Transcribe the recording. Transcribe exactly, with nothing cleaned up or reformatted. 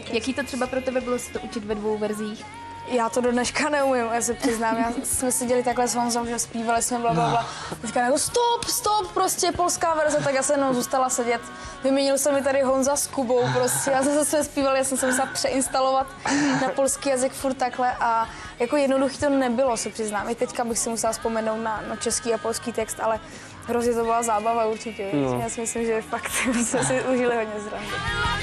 Jaký to třeba pro tebe bylo si to učit ve dvou verzích? Já to do dneška neumím, já se přiznám. Já jsme seděli takhle s Honzou, že zpívali jsme blablabla. Teďka jako stop, stop, prostě polská verze, tak já jsem jenom zůstala sedět. Vyměnil se mi tady Honza s Kubou, prostě já jsem se své zpívala, já jsem se musela přeinstalovat na polský jazyk furt takhle a jako jednoduchý to nebylo, se přiznám. I teďka bych si musela vzpomenout na, na český a polský text, ale hrozně to byla zábava určitě. No. Já si myslím, že fakt jsme si užili hodně zrandy.